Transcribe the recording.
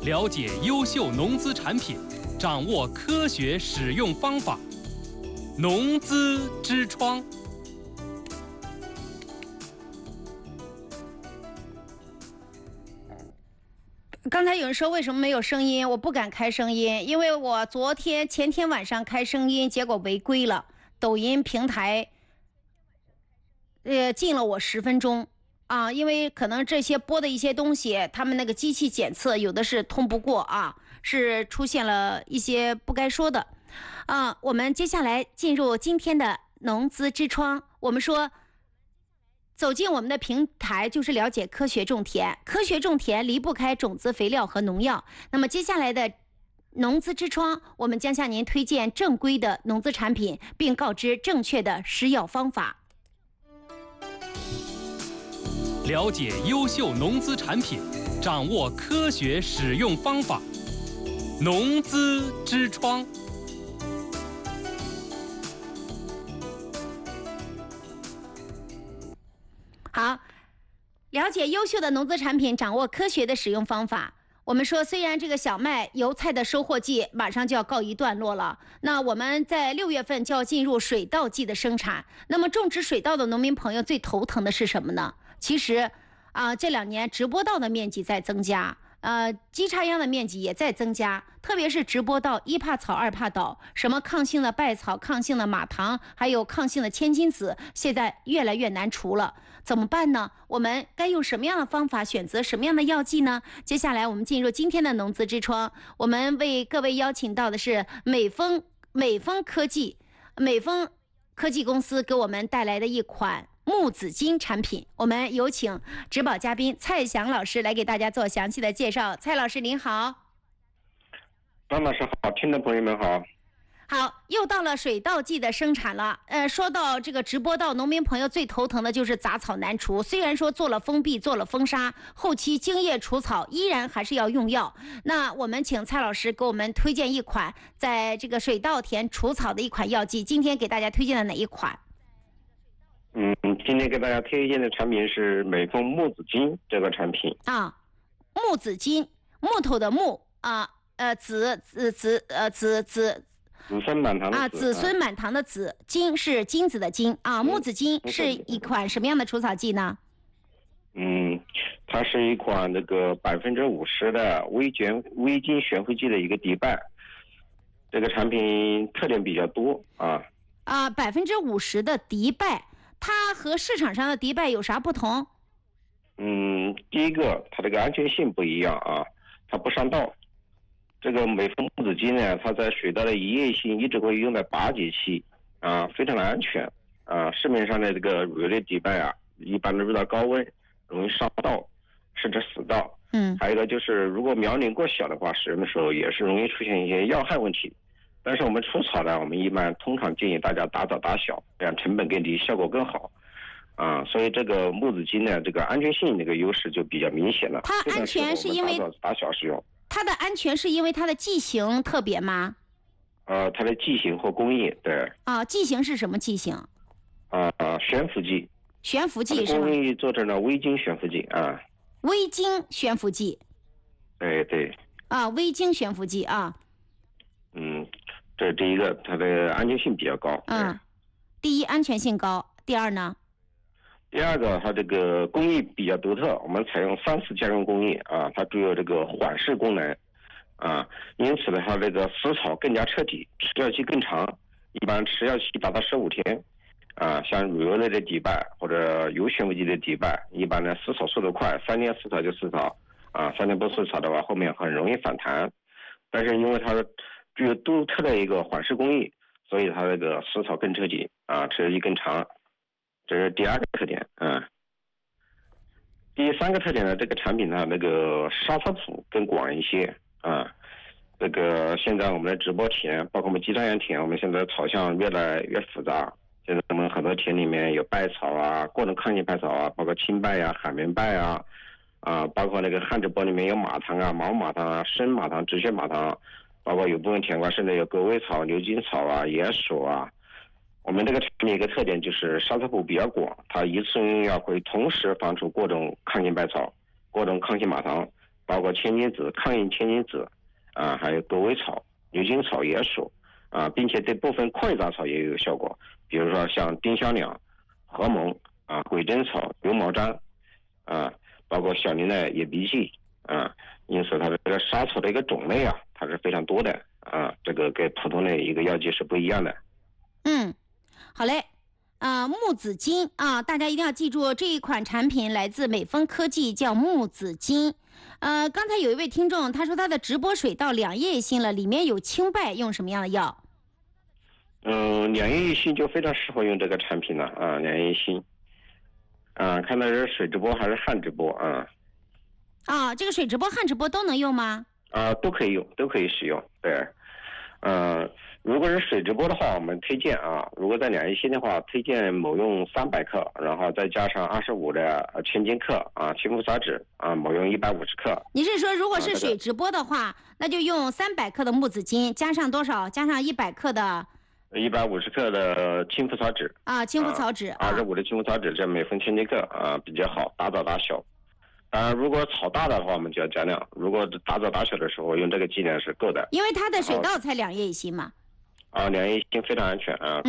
了解优秀农资产品，掌握科学使用方法。农资之窗。 刚才有人说为什么没有声音？我不敢开声音，因为我前天晚上开声音，结果违规了。抖音平台禁了我10分钟啊，因为可能这些播的一些东西，他们那个机器检测有的是通不过啊，是出现了一些不该说的啊。我们接下来进入今天的农资之窗，我们说走进我们的平台就是了解科学种田，科学种田离不开种子、肥料和农药。那么接下来的农资之窗，我们将向您推荐正规的农资产品，并告知正确的施药方法。 了解优秀农资产品，掌握科学使用方法。农资之窗。 好，了解优秀的农资产品，掌握科学的使用方法。我们说，虽然这个小麦、油菜的收获季马上就要告一段落了，那我们在6月份就要进入水稻季的生产。那么种植水稻的农民朋友最头疼的是什么呢？其实这2年直播稻的面积在增加，基插秧的面积也在增加，特别是直播稻1帕草2帕倒，什么抗性的稗草、抗性的马糖，还有抗性的千金子，现在越来越难除了。怎么办呢？我们该用什么样的方法，选择什么样的药剂呢？接下来我们进入今天的农资之窗，我们为各位邀请到的是美丰科技公司给我们带来的一款木子金产品。我们有请植保嘉宾蔡翔老师来给大家做详细的介绍。蔡老师您好。 张老师好，听众朋友们好。 好，又到了水稻季的生产了。说到这个直播稻，农民朋友最头疼的就是杂草难除。虽然说做了封闭，做了封杀，后期茎叶除草依然还是要用药。那我们请蔡老师给我们推荐一款在这个水稻田除草的一款药剂。今天给大家推荐的哪一款？ 今天给大家推荐的产品是美丰木子金这个产品啊。木子金，木头的木啊，子孙满堂的子子孙满堂的子，金是金子的金啊。木子金是一款什么样的除草剂呢？ 它是一款这个50%的微晶悬浮剂的一个底败，这个产品特点比较多啊。 50%的底败，它和市场上的底败有啥不同？ 第一个，它这个安全性不一样啊，它不上稻。这个美丰木子金呢，它在水稻的营业性一直会用在8节期啊，非常的安全啊。市面上的这个乳类底败啊，一般都遇到高温容易上稻甚至死稻。还有一个就是如果苗龄过小的话，使用的时候也是容易出现一些药害问题。但是我们除草呢，我们通常建议大家打早打小，这样成本更低，效果更好啊。所以这个木子金呢，这个安全性这个优势就比较明显了。 它安全是因为打小使用。 它的安全是因为它的剂型特别吗？ 它的剂型或工艺，对。 剂型是什么剂型？ 悬浮剂。 悬浮剂是吗？ 工艺做成了微晶悬浮剂啊。 微晶悬浮剂。 对。 微晶悬浮剂啊。 这是第一个，它的安全性比较高。 第一，安全性高。第二呢？ 第二个，它这个工艺比较独特，我们采用3次加工工艺啊，它具有这个缓释功能啊，因此呢，它这个死草更加彻底，持药期更长，一般持药期达到15天啊。像乳油类的底败或者油悬浮剂的底败，一般呢死草速度快，3天死草就死草啊，3天不死草的话，后面很容易反弹。但是因为它具有独特的一个缓释工艺，所以它这个死草更彻底啊，持药期更长。这是第2个特点。第3个特点呢，这个产品呢，那个杀草谱更广一些啊。这个现在我们的直播田，包括我们基站养田，我们现在草项越来越复杂。现在我们很多田里面有稗草啊，各种抗性稗草啊，包括青稗啊、海绵稗啊，包括那个旱直播里面有马糖啊、毛马糖啊、生马糖、止血马糖，包括有部分田瓜甚至有狗尾草、牛筋草啊、野薯啊。我们这个产品一个特点就是杀草谱比较广，它一次用药会同时防除各种抗性稗草、各种抗性马糖， 包括千金子、抗阴千金子啊，还有狗尾草、牛筋草、野薯啊，并且对部分溃杂草也有效果，比如说像丁香两、荷蒙啊、鬼针草、牛毛毡啊，包括小林的野荸荠啊，因此它的这个杀草的一个种类啊，它是非常多的啊，这个跟普通的一个药剂是不一样的。 嗯，好嘞。木子金啊，大家一定要记住，这一款产品来自美丰科技，叫木子金。刚才有一位听众他说他的直播水到两叶心了，里面有青败，用什么样的药？ 两叶一心就非常适合用这个产品了啊，两叶一心啊，看的是水直播还是汗直播啊？ 这个水直播、汗直播都能用吗？ 都可以用，都可以使用。对，如果是水直播的话，我们推荐啊，如果在两叶心的话，推荐某用300克，然后再加上25的千金克啊，青葡草酯啊，某用150克。 你是说，如果是水直播的话，那就用300克的木子金，加上多少？加上100克的 150克的青葡草酯啊，青葡草酯 25的青葡草酯，这每分千金克啊比较好，大枣大小。当然，如果草大的话，我们就要加量；如果大枣大小的时候，用这个剂量是够的。 因为它的水稻才两叶一心嘛。 两叶一心非常安全啊。